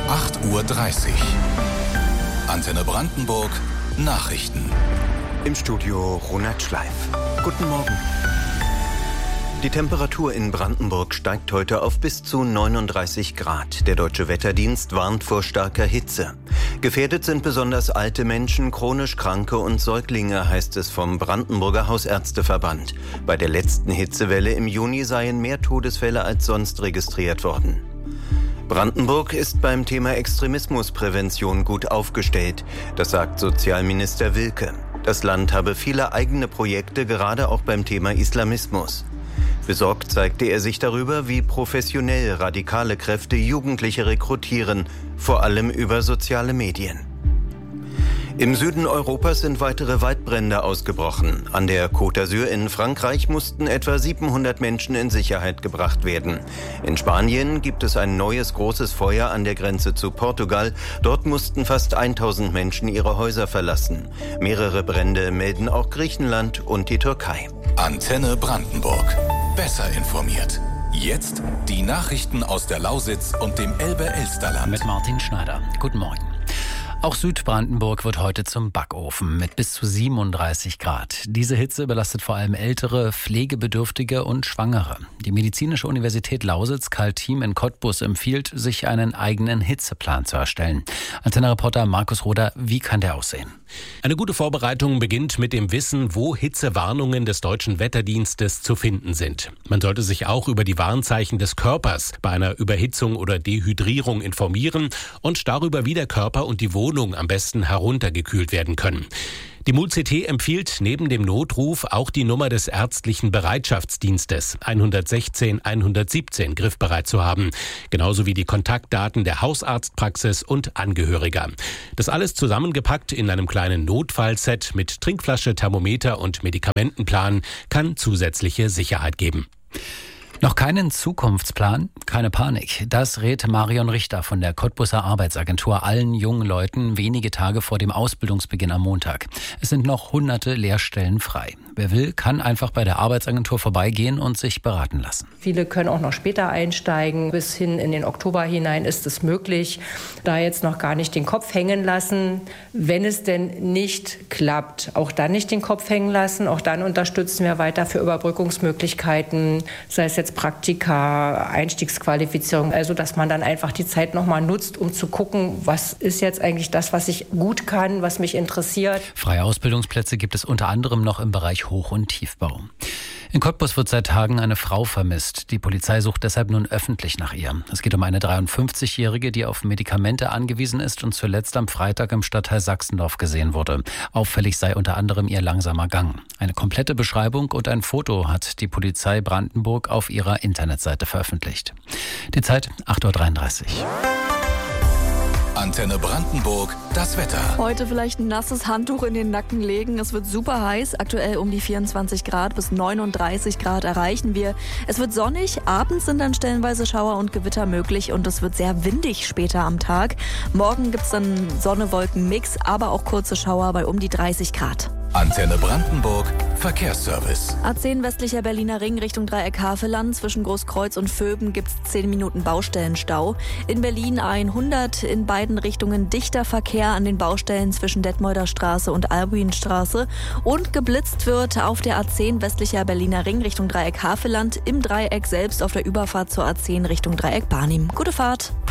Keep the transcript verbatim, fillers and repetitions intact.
acht Uhr dreißig. Antenne Brandenburg Nachrichten. Im Studio Ronald Schleif. Guten Morgen. Die Temperatur in Brandenburg steigt heute auf bis zu neununddreißig Grad. Der Deutsche Wetterdienst warnt vor starker Hitze. Gefährdet sind besonders alte Menschen, chronisch Kranke und Säuglinge, heißt es vom Brandenburger Hausärzteverband. Bei der letzten Hitzewelle im Juni seien mehr Todesfälle als sonst registriert worden. Brandenburg ist beim Thema Extremismusprävention gut aufgestellt. Das sagt Sozialminister Wilke. Das Land habe viele eigene Projekte, gerade auch beim Thema Islamismus. Besorgt zeigte er sich darüber, wie professionell radikale Kräfte Jugendliche rekrutieren, vor allem über soziale Medien. Im Süden Europas sind weitere Waldbrände ausgebrochen. An der Côte d'Azur in Frankreich mussten etwa siebenhundert Menschen in Sicherheit gebracht werden. In Spanien gibt es ein neues großes Feuer an der Grenze zu Portugal. Dort mussten fast tausend Menschen ihre Häuser verlassen. Mehrere Brände melden auch Griechenland und die Türkei. Antenne Brandenburg. Besser informiert. Jetzt die Nachrichten aus der Lausitz und dem Elbe-Elsterland. Mit Martin Schneider. Guten Morgen. Auch Südbrandenburg wird heute zum Backofen mit bis zu siebenunddreißig Grad. Diese Hitze belastet vor allem Ältere, Pflegebedürftige und Schwangere. Die Medizinische Universität Lausitz Karl-Thiem in Cottbus empfiehlt, sich einen eigenen Hitzeplan zu erstellen. Antenne-Reporter Markus Roder, wie kann der aussehen? Eine gute Vorbereitung beginnt mit dem Wissen, wo Hitzewarnungen des Deutschen Wetterdienstes zu finden sind. Man sollte sich auch über die Warnzeichen des Körpers bei einer Überhitzung oder Dehydrierung informieren und darüber, wie der Körper und die Wohnung am besten heruntergekühlt werden können. Die M U C T empfiehlt neben dem Notruf auch die Nummer des ärztlichen Bereitschaftsdienstes hundertsechzehn hundertsiebzehn griffbereit zu haben, genauso wie die Kontaktdaten der Hausarztpraxis und Angehöriger. Das alles zusammengepackt in einem kleinen Notfallset mit Trinkflasche, Thermometer und Medikamentenplan kann zusätzliche Sicherheit geben. Noch keinen Zukunftsplan? Keine Panik. Das rät Marion Richter von der Cottbuser Arbeitsagentur allen jungen Leuten wenige Tage vor dem Ausbildungsbeginn am Montag. Es sind noch hunderte Lehrstellen frei. Wer will, kann einfach bei der Arbeitsagentur vorbeigehen und sich beraten lassen. Viele können auch noch später einsteigen. Bis hin in den Oktober hinein ist es möglich. Da jetzt noch gar nicht den Kopf hängen lassen. Wenn es denn nicht klappt, auch dann nicht den Kopf hängen lassen. Auch dann unterstützen wir weiter für Überbrückungsmöglichkeiten, sei es jetzt Praktika, Einstiegsqualifizierung, also dass man dann einfach die Zeit nochmal nutzt, um zu gucken, was ist jetzt eigentlich das, was ich gut kann, was mich interessiert. Freie Ausbildungsplätze gibt es unter anderem noch im Bereich Hoch- und Tiefbau. In Cottbus wird seit Tagen eine Frau vermisst. Die Polizei sucht deshalb nun öffentlich nach ihr. Es geht um eine dreiundfünfzigjährige, die auf Medikamente angewiesen ist und zuletzt am Freitag im Stadtteil Sachsendorf gesehen wurde. Auffällig sei unter anderem ihr langsamer Gang. Eine komplette Beschreibung und ein Foto hat die Polizei Brandenburg auf ihrer Internetseite veröffentlicht. Die Zeit acht Uhr dreiunddreißig. Antenne Brandenburg, das Wetter. Heute vielleicht ein nasses Handtuch in den Nacken legen. Es wird super heiß, aktuell um die vierundzwanzig Grad bis neununddreißig Grad erreichen wir. Es wird sonnig, abends sind dann stellenweise Schauer und Gewitter möglich und es wird sehr windig später am Tag. Morgen gibt es dann Sonne-Wolken-Mix, aber auch kurze Schauer bei um die dreißig Grad. Antenne Brandenburg, Verkehrsservice. A zehn westlicher Berliner Ring Richtung Dreieck Havelland. Zwischen Großkreuz und Vöben gibt es zehn Minuten Baustellenstau. In Berlin A hundert, in beiden Richtungen dichter Verkehr an den Baustellen zwischen Detmolder Straße und Albuinstraße. Und geblitzt wird auf der A zehn westlicher Berliner Ring Richtung Dreieck Havelland, im Dreieck selbst auf der Überfahrt zur A zehn Richtung Dreieck Barnim. Gute Fahrt.